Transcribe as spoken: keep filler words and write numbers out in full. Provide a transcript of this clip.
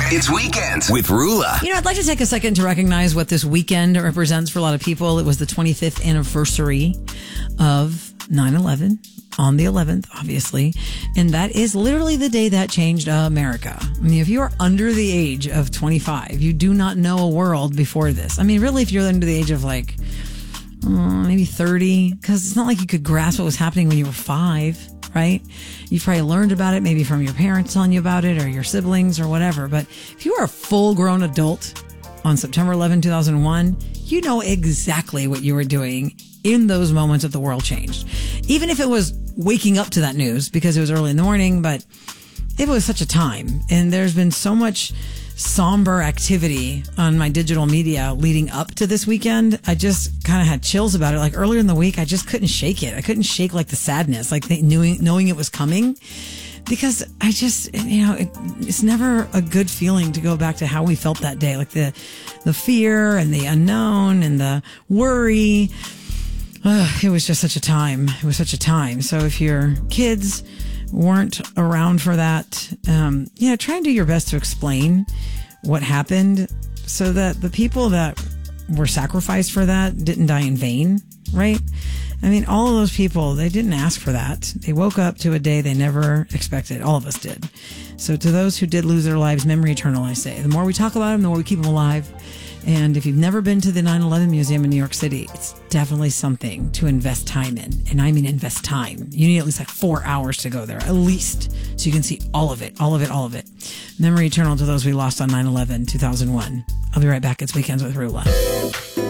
It's Weekends with Rula. You know, I'd like to take a second to recognize what this weekend represents for a lot of people. It was the twenty-fifth anniversary of nine eleven. On the eleventh, obviously. And that is literally the day that changed America. I mean, if you are under the age of twenty-five, you do not know a world before this. I mean, really, if you're under the age of like, uh, maybe thirty, because it's not like you could grasp what was happening when you were five, right? You probably learned about it maybe from your parents telling you about it or your siblings or whatever. But if you are a full grown adult on September eleventh, two thousand one, you know exactly what you were doing in those moments that the world changed. Even if it was waking up to that news because it was early in the morning, but it was such a time. And there's been so much somber activity on my digital media leading up to this weekend. I just kind of had chills about it. Like earlier in the week, I just couldn't shake it. I couldn't shake like the sadness, like the, knowing, knowing it was coming. Because I just, you know, it, it's never a good feeling to go back to how we felt that day. Like the, the fear and the unknown and the worry. Ugh, it was just such a time. It was such a time. So if your kids weren't around for that, um, yeah, try and do your best to explain what happened so that the people that were sacrificed for that didn't die in vain, right? I mean, all of those people, they didn't ask for that. They woke up to a day they never expected. All of us did. So to those who did lose their lives, memory eternal, I say. The more we talk about them, the more we keep them alive. And if you've never been to the nine eleven Museum in New York City, it's definitely something to invest time in. And I mean invest time. You need at least like four hours to go there, at least, so you can see all of it, all of it, all of it. Memory eternal to those we lost on nine eleven, two thousand one. I'll be right back. It's Weekends with Rula.